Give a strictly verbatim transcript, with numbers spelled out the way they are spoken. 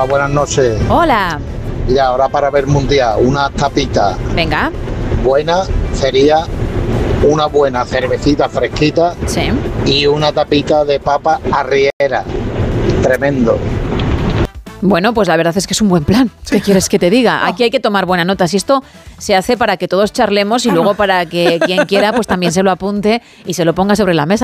Hola, buenas noches. Hola. Mira, ahora para ver mundial, una tapita Venga. buena sería una buena cervecita fresquita Sí. y una tapita de papa arriera. Tremendo. Bueno, pues la verdad es que es un buen plan. ¿Qué quieres que te diga? Aquí hay que tomar buena nota. Si esto se hace para que todos charlemos y luego para que quien quiera pues también se lo apunte y se lo ponga sobre la mesa.